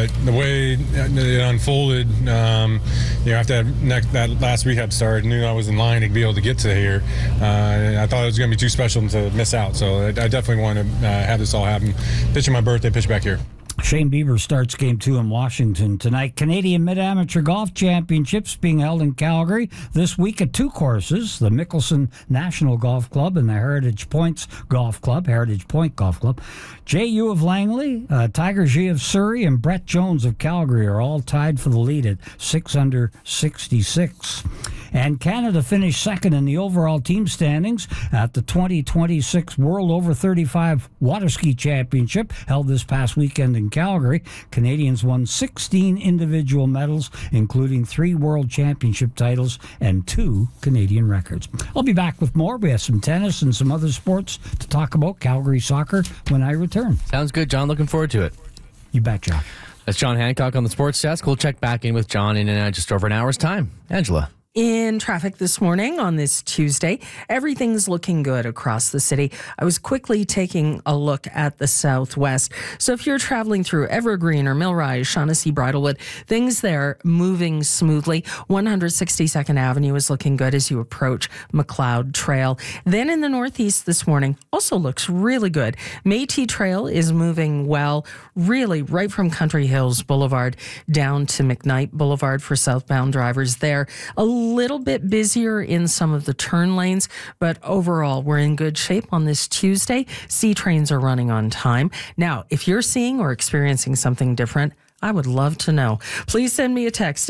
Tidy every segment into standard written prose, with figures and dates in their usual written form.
but the way it unfolded, after that last rehab started, I knew I was in line to be able to get to here. I thought it was going to be too special to miss out, so I definitely want to have this all happen. Pitching my birthday, pitch back here. Shane Bieber starts Game 2 in Washington tonight. Canadian Mid-Amateur Golf Championships being held in Calgary this week at two courses, the Mickelson National Golf Club and the Heritage Point Golf Club. J.U. of Langley, Tiger G of Surrey, and Brett Jones of Calgary are all tied for the lead at 6 under 66. And Canada finished second in the overall team standings at the 2026 World Over 35 Water Ski Championship held this past weekend in Calgary. Canadians won 16 individual medals, including 3 World Championship titles and 2 Canadian records. I'll be back with more. We have some tennis and some other sports to talk about, Calgary soccer, when I return. Sounds good, John. Looking forward to it. You betcha. That's John Hancock on the Sports Desk. We'll check back in with John in just over an hour's time. Angela. In traffic this morning on this Tuesday, everything's looking good across the city. I was quickly taking a look at the southwest. So if you're traveling through Evergreen or Millrise, Shaughnessy, Bridlewood, things there moving smoothly. 162nd Avenue is looking good as you approach McLeod Trail. Then in the northeast this morning, also looks really good. Métis Trail is moving well, really right from Country Hills Boulevard down to McKnight Boulevard for southbound drivers there. A little bit busier in some of the turn lanes, but overall we're in good shape on this Tuesday. C trains are running on time. Now, if you're seeing or experiencing something different, I would love to know. Please send me a text,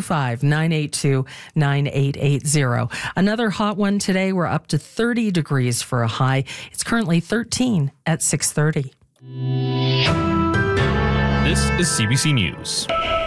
825-982-9880. Another hot one today. We're up to 30 degrees for a high. It's currently 13 at 6:30. This is CBC News.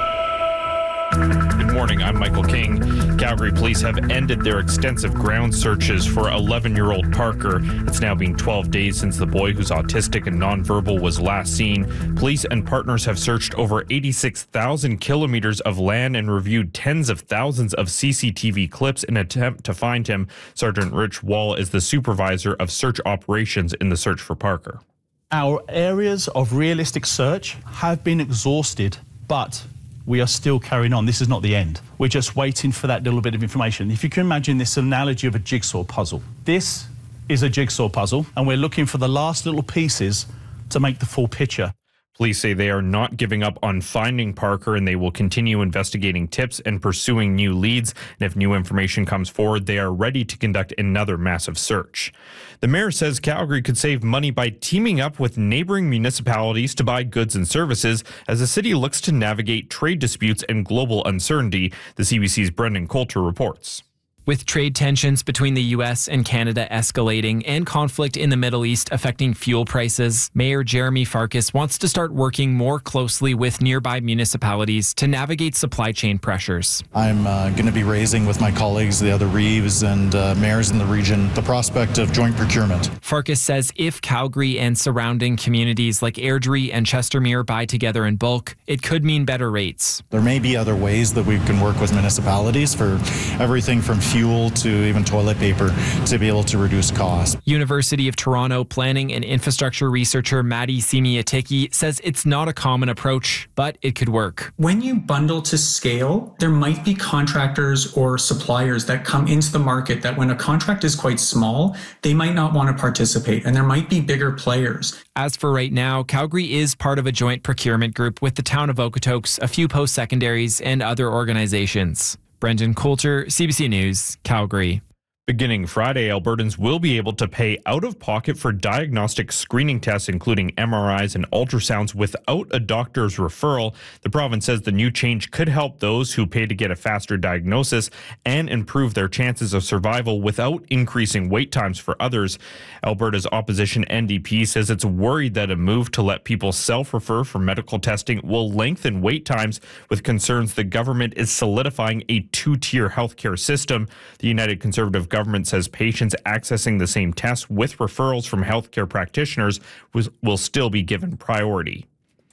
Good morning, I'm Michael King. Calgary police have ended their extensive ground searches for 11-year-old Parker. It's now been 12 days since the boy, who's autistic and nonverbal, was last seen. Police and partners have searched over 86,000 kilometers of land and reviewed tens of thousands of CCTV clips in an attempt to find him. Sergeant Rich Wall is the supervisor of search operations in the search for Parker. Our areas of realistic search have been exhausted, but we are still carrying on. This is not the end. We're just waiting for that little bit of information. If you can imagine this analogy of a jigsaw puzzle. This is a jigsaw puzzle, and we're looking for the last little pieces to make the full picture. Police say they are not giving up on finding Parker, and they will continue investigating tips and pursuing new leads. And if new information comes forward, they are ready to conduct another massive search. The mayor says Calgary could save money by teaming up with neighboring municipalities to buy goods and services as the city looks to navigate trade disputes and global uncertainty. The CBC's Brendan Coulter reports. With trade tensions between the U.S. and Canada escalating and conflict in the Middle East affecting fuel prices, Mayor Jeremy Farkas wants to start working more closely with nearby municipalities to navigate supply chain pressures. I'm going to be raising with my colleagues, the other Reeves and mayors in the region, the prospect of joint procurement. Farkas says if Calgary and surrounding communities like Airdrie and Chestermere buy together in bulk, it could mean better rates. There may be other ways that we can work with municipalities for everything from fuel to even toilet paper to be able to reduce costs. University of Toronto planning and infrastructure researcher Maddie Simiatiki says it's not a common approach, but it could work. When you bundle to scale, there might be contractors or suppliers that come into the market that when a contract is quite small, they might not want to participate, and there might be bigger players. As for right now, Calgary is part of a joint procurement group with the town of Okotoks, a few post-secondaries, and other organizations. Brendan Coulter, CBC News, Calgary. Beginning Friday, Albertans will be able to pay out of pocket for diagnostic screening tests, including MRIs and ultrasounds, without a doctor's referral. The province says the new change could help those who pay to get a faster diagnosis and improve their chances of survival without increasing wait times for others. Alberta's opposition NDP says it's worried that a move to let people self-refer for medical testing will lengthen wait times, with concerns the government is solidifying a two-tier healthcare system. The United Conservative government says patients accessing the same tests with referrals from healthcare practitioners will still be given priority.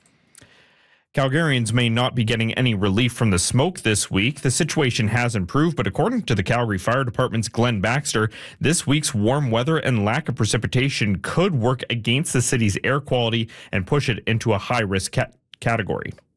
Calgarians may not be getting any relief from the smoke this week. The situation has improved, but according to the Calgary Fire Department's Glenn Baxter, this week's warm weather and lack of precipitation could work against the city's air quality and push it into a high-risk category.